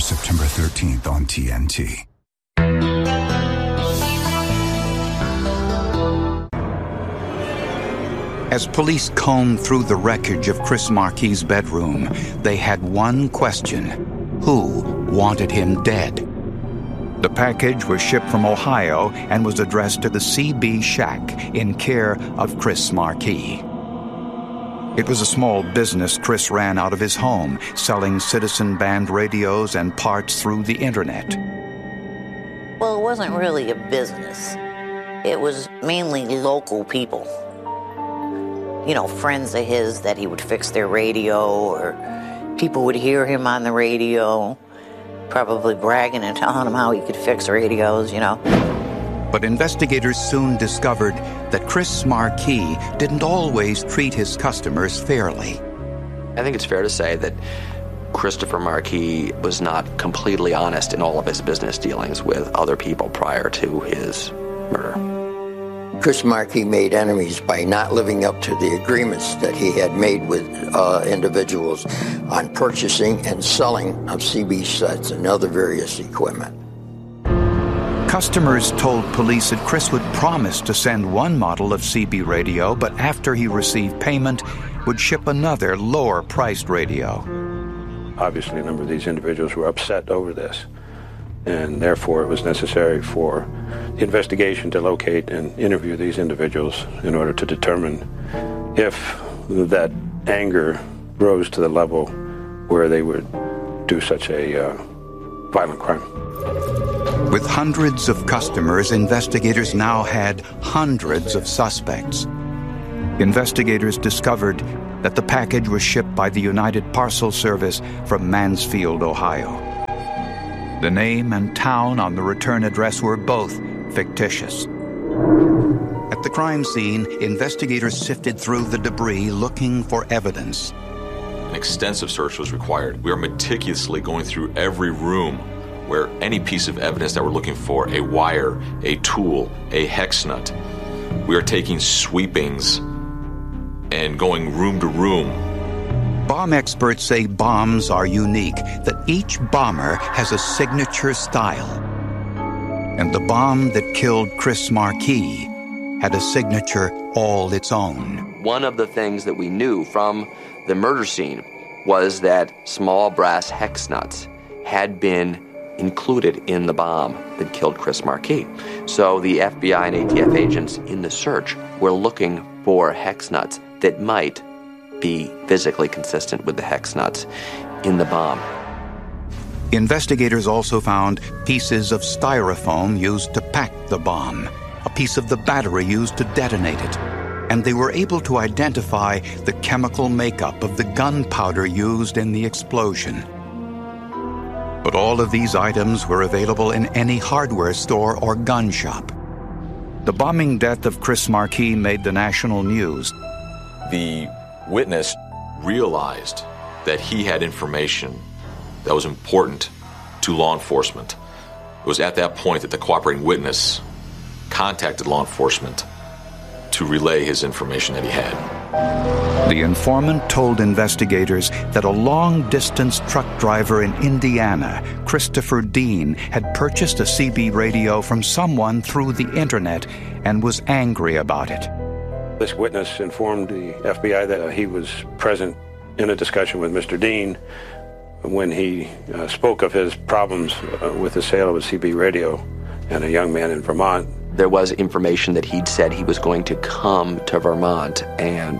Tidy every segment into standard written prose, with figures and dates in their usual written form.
September 13th on TNT. As police combed through the wreckage of Chris Marquis' bedroom, they had one question: who wanted him dead? The package was shipped from Ohio and was addressed to the CB Shack in care of Chris Marquis. It was a small business Chris ran out of his home, selling Citizen band radios and parts through the internet. Well, it wasn't really a business. It was mainly local people. You know, friends of his that he would fix their radio, or people would hear him on the radio, probably bragging and telling him how he could fix radios, you know. But investigators soon discovered that Chris Marquis didn't always treat his customers fairly. I think it's fair to say that Christopher Marquis was not completely honest in all of his business dealings with other people prior to his murder. Chris Marquis made enemies by not living up to the agreements that he had made with individuals on purchasing and selling of CB sets and other various equipment. Customers told police that Chris would promise to send one model of CB radio, but after he received payment, would ship another lower-priced radio. Obviously, a number of these individuals were upset over this, and therefore it was necessary for the investigation to locate and interview these individuals in order to determine if that anger rose to the level where they would do such a violent crime. With hundreds of customers, investigators now had hundreds of suspects. Investigators discovered that the package was shipped by the United Parcel Service from Mansfield, Ohio. The name and town on the return address were both fictitious. At the crime scene, investigators sifted through the debris looking for evidence. An extensive search was required. We are meticulously going through every room where any piece of evidence that we're looking for, a wire, a tool, a hex nut. We are taking sweepings and going room to room. Bomb experts say bombs are unique, that each bomber has a signature style. And the bomb that killed Chris Marquis had a signature all its own. One of the things that we knew from the murder scene was that small brass hex nuts had been included in the bomb that killed Chris Marquis. So the FBI and ATF agents in the search were looking for hex nuts that might be physically consistent with the hex nuts in the bomb. Investigators also found pieces of styrofoam used to pack the bomb, a piece of the battery used to detonate it, and they were able to identify the chemical makeup of the gunpowder used in the explosion. But all of these items were available in any hardware store or gun shop. The bombing death of Chris Marquis made the national news. The witness realized that he had information that was important to law enforcement. It was at that point that the cooperating witness contacted law enforcement to relay his information that he had. The informant told investigators that a long-distance truck driver in Indiana, Christopher Dean, had purchased a CB radio from someone through the internet and was angry about it. This witness informed the FBI that he was present in a discussion with Mr. Dean when he spoke of his problems with the sale of a CB radio and a young man in Vermont. There was information that he'd said he was going to come to Vermont and,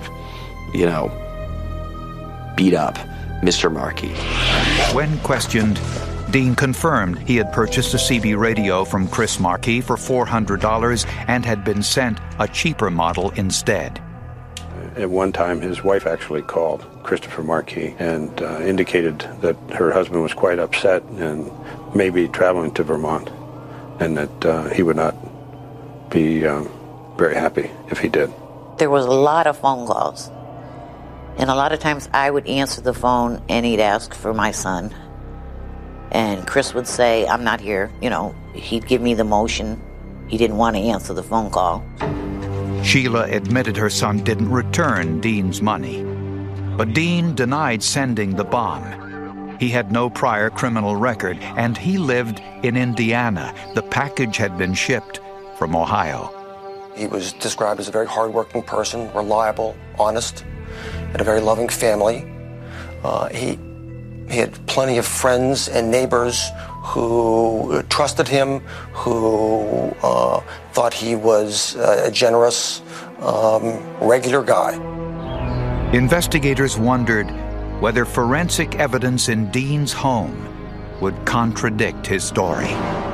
beat up Mr. Marquis. When questioned, Dean confirmed he had purchased a CB radio from Chris Marquis for $400 and had been sent a cheaper model instead. At one time, his wife actually called Christopher Marquis and indicated that her husband was quite upset and may be traveling to Vermont, and that he would not be very happy if he did. There was a lot of phone calls. And a lot of times I would answer the phone and he'd ask for my son. And Chris would say, I'm not here. He'd give me the motion. He didn't want to answer the phone call. Sheila admitted her son didn't return Dean's money. But Dean denied sending the bomb. He had no prior criminal record, and he lived in Indiana. The package had been shipped from Ohio. He was described as a very hardworking person, reliable, honest, and a very loving family. He had plenty of friends and neighbors who trusted him, who thought he was a generous, regular guy. Investigators wondered whether forensic evidence in Dean's home would contradict his story.